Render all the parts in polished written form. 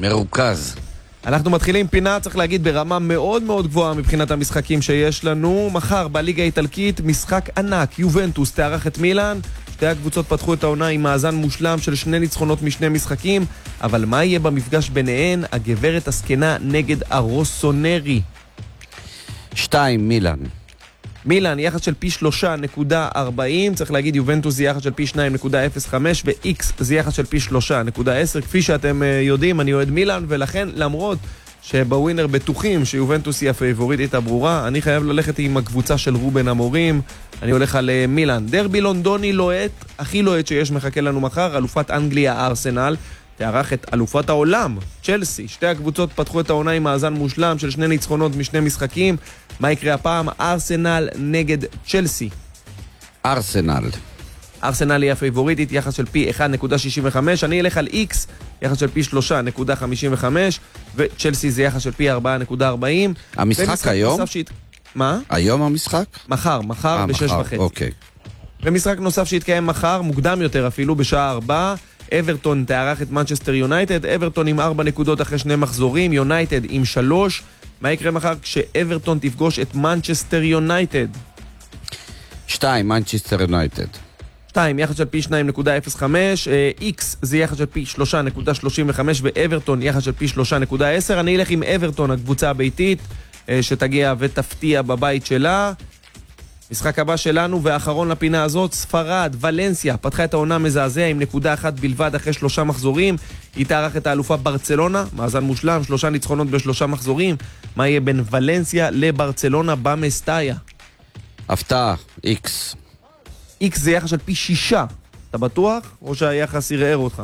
מרוכז. אנחנו מתחילים פינה, צריך להגיד, ברמה מאוד מאוד גבוהה מבחינת המשחקים שיש לנו. מחר בליגה האיטלקית משחק ענק, יובנטוס תארח את מילאן. שתי הקבוצות פתחו את העונה עם מאזן מושלם של 2 ניצחונות משני משחקים, אבל מה יהיה במפגש ביניהן? הגברת הסקנה נגד הרוסונרי. 2 מילאן. מילאן יחס של פי 3.40, צריך להגיד יובנטוס זה יחס של פי 2.05 ו-X זה יחס של פי 3.10. כפי שאתם יודעים, אני אוהד מילאן, ולכן למרות שבווינר בטוחים שיובנטוס היא הפייבוריטית הברורה, אני חייב ללכת עם הקבוצה של רובן אמורים. אני הולך על מילאן. דרבי לונדוני לוהט, הכי לוהט שיש מחכה לנו מחר. אלופת אנגליה ארסנל תארח את אלופת העולם צ'לסי. שתי הקבוצות פתחו את העונה עם מאזן מושלם של 2 ניצחונות משני משחקים. מה יקרה הפעם? ארסנל נגד צ'לסי. ארסנל. ארסנל היא הפייבוריטית, יחס של פי 1.65. אני אלך על X, יחס של פי 3.55, וצ'לסי זה יחס של פי 4.40. המשחק היום? מה? היום המשחק? מחר ב-6:30. אוקיי. ומשחק נוסף שיתקיים מחר, מוקדם יותר אפילו, בשעה 4. אברטון תארח את מנצ'סטר יונייטד. אברטון עם 4 נקודות אחרי 2 מחזורים, יונייטד עם 3. מה יקרה מחר כשאברטון תפגוש את מנצ'סטר יונייטד? 2, מנצ'סטר יונייטד. 2, יחס של פי 2.05, X זה יחס של פי 3.35, ואברטון יחס של פי 3.10. אני אלך עם אברטון, הקבוצה הביתית, שתגיע ותפתיע בבית שלה. משחק הבא שלנו והאחרון לפינה הזאת, ספרד, ולנסיה, פתחה את העונה מזעזע עם 1 בלבד אחרי 3 מחזורים. היא תארח את האלופה ברצלונה, מאזן מושלם, 3 ניצחונות ב3 מחזורים. מה יהיה בין ולנסיה לברצלונה במסטאיה? הפתעה, X. X זה יחס של פי 6. אתה בטוח? או שהיחס ירער אותך?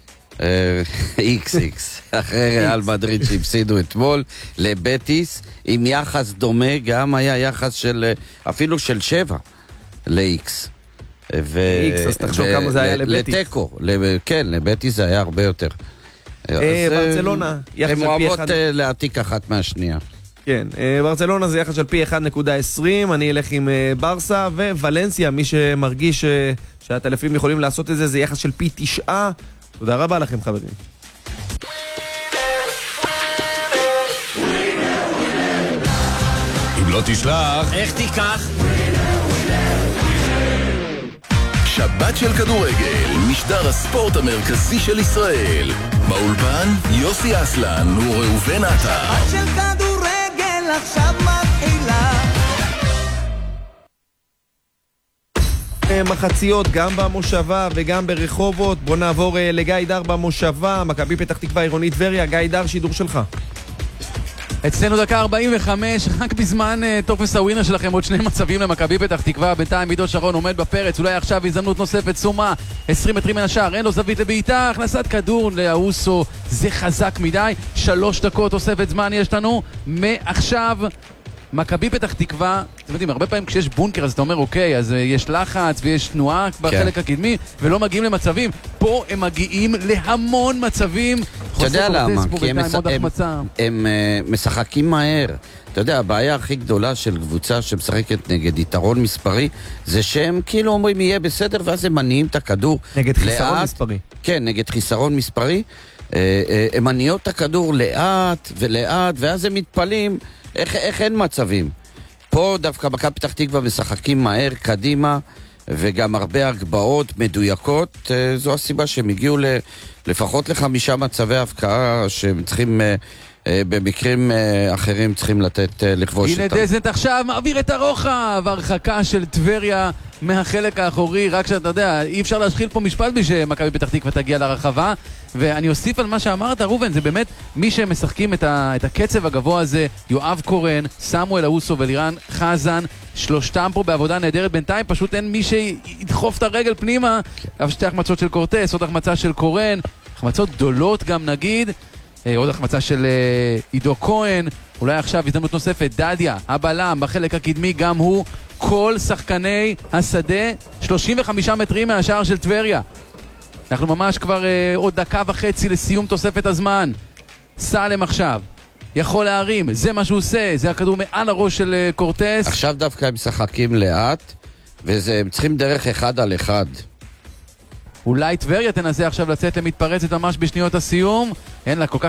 X. אחרי ריאל מדריד שהפסידו אתמול לבטיס, עם יחס דומה, גם היה יחס של אפילו של 7 ל-X. אז תחשוב כמה זה היה לבטיס. לטקו, כן, לבטיס זה היה הרבה יותר. ברצלונה, יחס של פי 1. הן אוהבות להעתיק אחת מהשנייה. כן, ברצלונה זה יחס של פי 1.20, אני אלך עם ברסה, וולנסיה, מי שמרגיש שהטלפים יכולים לעשות את זה, זה יחס של פי 9. תודה רבה לכם חברים. אם לא תשלח, איך תיקח? שבת של כדורגל, משדר הספורט המרכזי של ישראל. באולפן יוסי אסלן וראובן עטר. שבת של כדורגל עכשיו מתחילה. מחציות גם במושבה וגם ברחובות. בוא נעבור לגיא דר במושבה, מכבי פתח תקווה עירונית טבריה. גיא דר, שידור שלך. אצלנו דקה 45, רק בזמן טופס הווינר שלכם עוד 2 מצבים למכבי פתח תקווה. בינתיים עידו שרון עומד בפרץ, אולי עכשיו הזדמנות נוספת, סומה 20 מטרים מן השער, אין לו זווית לבעיטה, הכנסת כדור לאוסו, זה חזק מדי. 3 דקות תוספת זמן יש לנו מעכשיו. מכבי פתח תקווה, אתם יודעים, הרבה פעמים כשיש בונקר אז אתה אומר אוקיי, אז יש לחץ ויש תנועה בחלק הקדמי ולא מגיעים למצבים. פה הם מגיעים להמון מצבים. אתה יודע למה? כי הם משחקים מהר. אתה יודע, הבעיה הכי גדולה של קבוצה שמשחקת נגד יתרון מספרי זה שהם כאילו אומרים יהיה בסדר, ואז הם מניעים את הכדור נגד חיסרון מספרי. כן, נגד חיסרון מספרי. הם מניעות את הכדור לאט ולאט, ואז הם מתפלים איך אין מצבים. פה דווקא מכבי פתח תקווה משחקים מהר קדימה, וגם הרבה הגבהות מדויקות. זו הסיבה שהם הגיעו לפחות ל5 מצבי הפקעה שהם צריכים במקרים אחרים צריכים לתת לכבוש הנה אותם. דזנט עכשיו מעביר את הרוחב, הרחקה של טבריה מהחלק האחורי, רק שאתה יודע, אי אפשר להשחיל פה משפט בשמכבי פתח תקווה תגיע לרחבה. ואני אוסיף על מה שאמרת ראובן, זה באמת מי שמשחקים את הקצב הגבוה הזה, יואב קורן, סמואל אוסו ולירן חזן, שלושתם פה בעבודה נהדרת. בינתיים פשוט אין מי שידחוף את הרגל פנימה. אבל 2 החמצות של קורטס, עוד החמצה של קורן, החמצות גדולות גם נגיד, עוד החמצה של עידו כהן. אולי עכשיו הזדמנות נוספת, דדיה הבלם בחלק הקדמי, גם הוא. כל שחקני השדה 35 מטרים מהשער של טבריה. אנחנו ממש כבר עוד 1.5 דקות לסיום תוספת הזמן. סלם עכשיו יכול להרים, זה מה שהוא עושה, זה הכדור מעל הראש של קורטס. עכשיו דווקא הם משחקים לאט, והם צריכים דרך 1 על 1. אולי טבריה תנסה עכשיו לצאת למתפרצת ממש בשניות הסיום. אין לה כל כך